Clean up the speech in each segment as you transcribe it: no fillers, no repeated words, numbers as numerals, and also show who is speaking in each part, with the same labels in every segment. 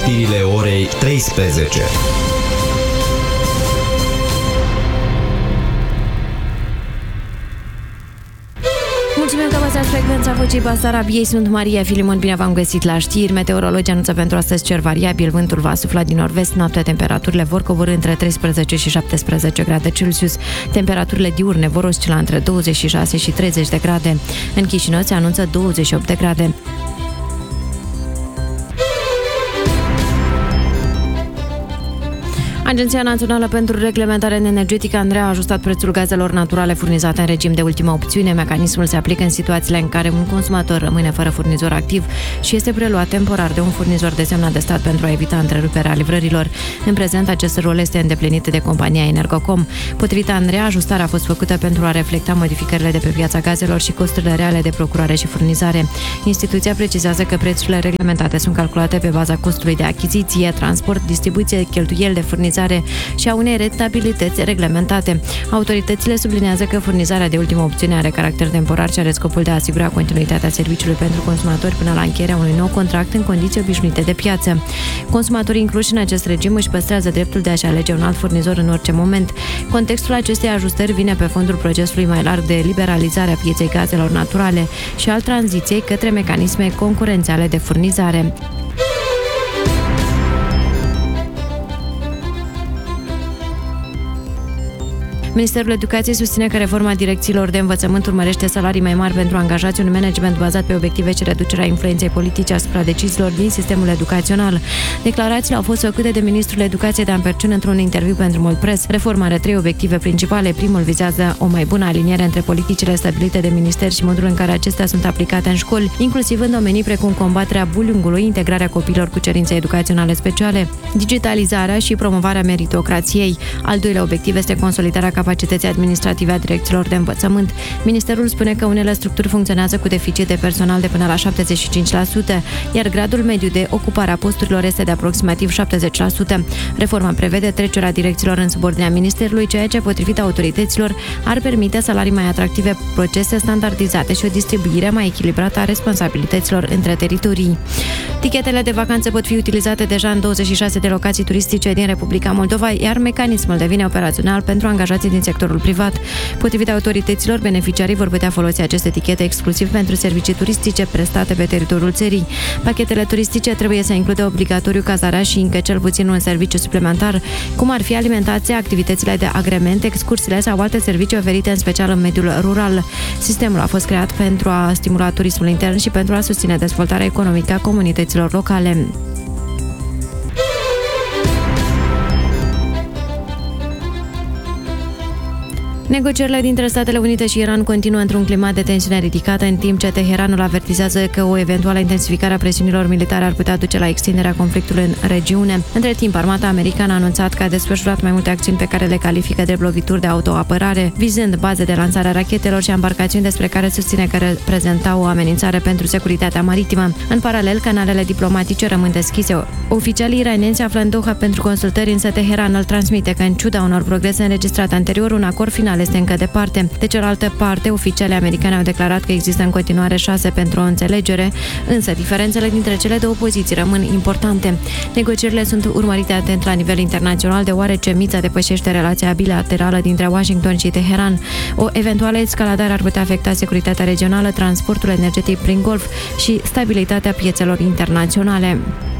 Speaker 1: știrile orei 13.
Speaker 2: Mulțumim că v-ați frecvența Vocii Basarabiei. Sunt Maria Filimon, bine v-am găsit la știri. Meteorologii anunță pentru astăzi cer variabil, vântul va sufla din nord-vest, noaptea temperaturile vor coborî între 13 și 17 grade Celsius. Temperaturile diurne vor oscila între 26 și 30 de grade. În Chișinău se anunță 28 de grade. Agenția Națională pentru Reglementare Energetică ANRE a ajustat prețul gazelor naturale furnizate în regim de ultimă opțiune. Mecanismul se aplică în situațiile în care un consumator rămâne fără furnizor activ și este preluat temporar de un furnizor desemnat de stat pentru a evita întreruperea livrărilor. În prezent, acest rol este îndeplinit de compania Energocom. Potrivit ANRE, ajustarea a fost făcută pentru a reflecta modificările de pe piața gazelor și costurile reale de procurare și furnizare. Instituția precizează că prețurile reglementate sunt calculate pe baza costului de achiziție, transport, distribuție, cheltuieli de furnizare și a unei rentabilități reglementate. Autoritățile subliniază că furnizarea de ultimă opțiune are caracter temporar și are scopul de a asigura continuitatea serviciului pentru consumatori până la încheierea unui nou contract în condiții obișnuite de piață. Consumatorii incluși în acest regim își păstrează dreptul de a-și alege un alt furnizor în orice moment. Contextul acestei ajustări vine pe fondul procesului mai larg de liberalizare a pieței gazelor naturale și al tranziției către mecanisme concurențiale de furnizare. Ministerul Educației susține că reforma direcțiilor de învățământ urmărește salarii mai mari pentru angajați, un management bazat pe obiective și reducerea influenței politice asupra deciziilor din sistemul educațional. Declarațiile au fost făcute de ministrul Educației Dan Perciun într-un interviu pentru Mult Press. Reforma are 3 obiective principale. Primul vizează o mai bună aliniere între politicile stabilite de minister și modul în care acestea sunt aplicate în școli, inclusiv în domenii precum combaterea bullying-ului, integrarea copiilor cu cerințe educaționale speciale, digitalizarea și promovarea meritocrației. Al doilea obiectiv este consolidarea capacității administrative a direcțiilor de învățământ. Ministerul spune că unele structuri funcționează cu deficit de personal de până la 75%, iar gradul mediu de ocupare a posturilor este de aproximativ 70%. Reforma prevede trecerea direcțiilor în subordinea Ministerului, ceea ce, potrivit autorităților, ar permite salarii mai atractive, procese standardizate și o distribuire mai echilibrată a responsabilităților între teritorii. Tichetele de vacanță pot fi utilizate deja în 26 de locații turistice din Republica Moldova, iar mecanismul devine operațional pentru angajații din sectorul privat. Potrivit autorităților, beneficiarii vor putea folosi aceste etichete exclusiv pentru servicii turistice prestate pe teritoriul țării. Pachetele turistice trebuie să includă obligatoriu cazarea și încă cel puțin un serviciu suplimentar, cum ar fi alimentația, activitățile de agrement, excursiile sau alte servicii oferite în special în mediul rural. Sistemul a fost creat pentru a stimula turismul intern și pentru a susține dezvoltarea economică a comunităților locale. Negocierile dintre Statele Unite și Iran continuă într-un climat de tensiune ridicată, în timp ce Teheranul avertizează că o eventuală intensificare a presiunilor militare ar putea duce la extinderea conflictului în regiune. Între timp, armata americană a anunțat că a desfășurat mai multe acțiuni pe care le califică de lovituri de autoapărare, vizând baze de lansare a rachetelor și embarcațiuni despre care susține că reprezentau o amenințare pentru securitatea maritimă. În paralel, canalele diplomatice rămân deschise. Oficialii iraneni se află în Doha pentru consultări, însă Teheranul transmite că, în ciuda unor progrese înregistrate anterior, un acord final este încă departe. De cealaltă parte, oficialii americani au declarat că există în continuare șanse pentru o înțelegere, însă diferențele dintre cele două poziții rămân importante. Negocierile sunt urmărite atent la nivel internațional, deoarece mița depășește relația bilaterală dintre Washington și Teheran. O eventuală escaladare ar putea afecta securitatea regională, transportul energetic prin Golf și stabilitatea piețelor internaționale.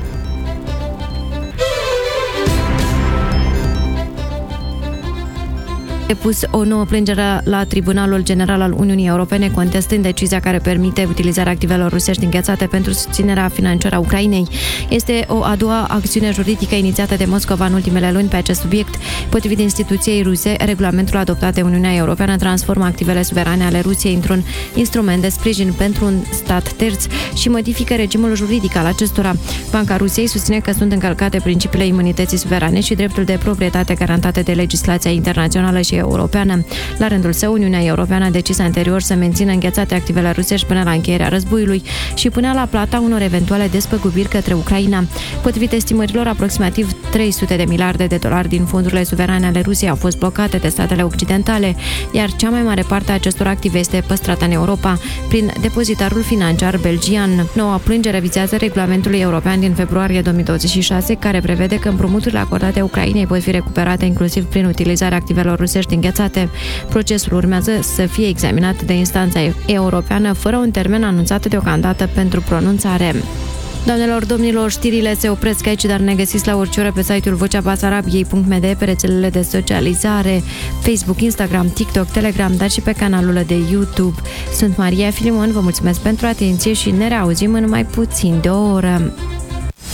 Speaker 2: Depus o nouă plângere la Tribunalul General al Uniunii Europene, contestând decizia care permite utilizarea activelor rusești înghețate pentru susținerea financiară a Ucrainei. Este o a doua acțiune juridică inițiată de Moscova în ultimele luni pe acest subiect. Potrivit instituției ruse, regulamentul adoptat de Uniunea Europeană transformă activele suverane ale Rusiei într-un instrument de sprijin pentru un stat terț și modifică regimul juridic al acestora. Banca Rusiei susține că sunt încălcate principiile imunității suverane și dreptul de proprietate garantate de legislația internațională și Federație Europeană. La rândul său, Uniunea Europeană a decis anterior să mențină înghețate activele rusești până la încheierea războiului și până la plata unor eventuale despăgubiri către Ucraina. Potrivit estimărilor, aproximativ 300 de miliarde de dolari din fondurile suverane ale Rusiei au fost blocate de statele occidentale, iar cea mai mare parte a acestor active este păstrată în Europa, prin depozitarul financiar belgian. Noua plângere vizează regulamentul european din februarie 2026, care prevede că împrumuturile acordate Ucrainei pot fi recuperate inclusiv prin utilizarea activelor rusești înghețate. Procesul urmează să fie examinat de instanța europeană fără un termen anunțat deocamdată pentru pronunțare. Doamnelor, domnilor, știrile se opresc aici, dar ne găsiți la orice oră pe site-ul voceabasarabiei.md, pe rețelele de socializare, Facebook, Instagram, TikTok, Telegram, dar și pe canalul de YouTube. Sunt Maria Filimon, vă mulțumesc pentru atenție și ne reauzim în mai puțin de o oră.